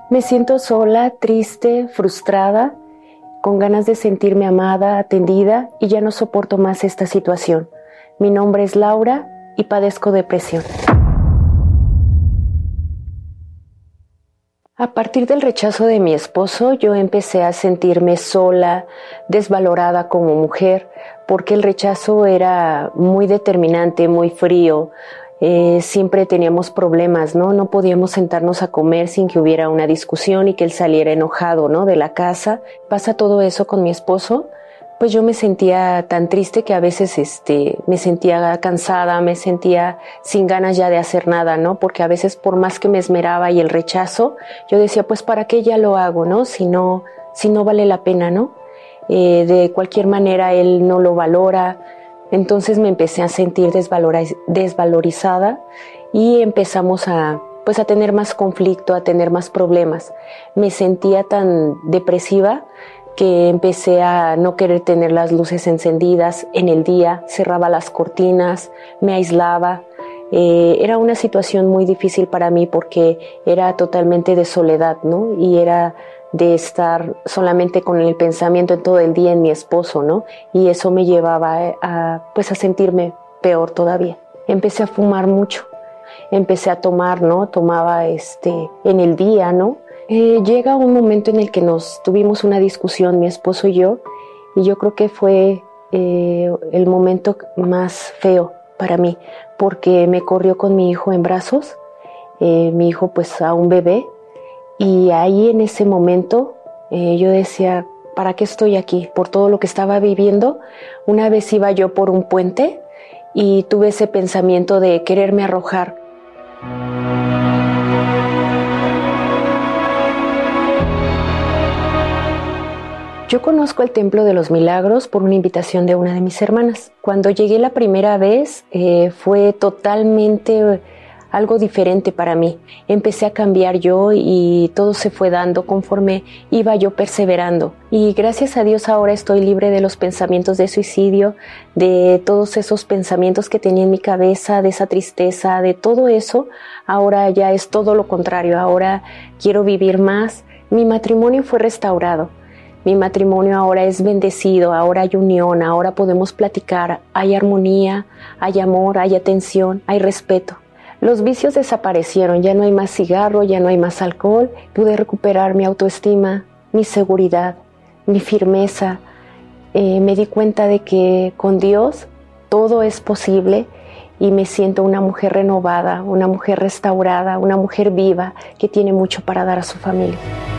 Me siento sola, triste, frustrada, con ganas de sentirme amada, atendida y ya no soporto más esta situación. Mi nombre es Laura y padezco depresión. A partir del rechazo de mi esposo, yo empecé a sentirme sola, desvalorada como mujer, porque el rechazo era muy determinante, muy frío. Siempre teníamos problemas, ¿no? No podíamos sentarnos a comer sin que hubiera una discusión y que él saliera enojado, ¿no? De la casa. Pasa todo eso con mi esposo, pues yo me sentía tan triste que a veces me sentía cansada, me sentía sin ganas ya de hacer nada, ¿no? Porque a veces por más que me esmeraba y el rechazo, yo decía, pues ¿para qué ya lo hago, no? Si no vale la pena, ¿no? De cualquier manera él no lo valora. Entonces me empecé a sentir desvalorizada y empezamos a tener más conflicto, a tener más problemas. Me sentía tan depresiva que empecé a no querer tener las luces encendidas en el día, cerraba las cortinas, me aislaba. Era una situación muy difícil para mí porque era totalmente de soledad, ¿no? Y era de estar solamente con el pensamiento en todo el día en mi esposo, ¿no? Y eso me llevaba a sentirme peor todavía. Empecé a fumar mucho, empecé a tomar, ¿no? Tomaba en el día, ¿no? Llega un momento en el que tuvimos una discusión, mi esposo y yo creo que fue el momento más feo para mí, porque me corrió con mi hijo en brazos, mi hijo pues a un bebé, y ahí en ese momento yo decía, ¿para qué estoy aquí? Por todo lo que estaba viviendo. Una vez iba yo por un puente y tuve ese pensamiento de quererme arrojar. Yo conozco el Templo de los Milagros por una invitación de una de mis hermanas. Cuando llegué la primera vez fue totalmente algo diferente para mí. Empecé a cambiar yo y todo se fue dando conforme iba yo perseverando. Y gracias a Dios ahora estoy libre de los pensamientos de suicidio, de todos esos pensamientos que tenía en mi cabeza, de esa tristeza, de todo eso. Ahora ya es todo lo contrario. Ahora quiero vivir más. Mi matrimonio fue restaurado. Mi matrimonio ahora es bendecido, ahora hay unión, ahora podemos platicar, hay armonía, hay amor, hay atención, hay respeto. Los vicios desaparecieron, ya no hay más cigarro, ya no hay más alcohol. Pude recuperar mi autoestima, mi seguridad, mi firmeza. Me di cuenta de que con Dios todo es posible y me siento una mujer renovada, una mujer restaurada, una mujer viva que tiene mucho para dar a su familia.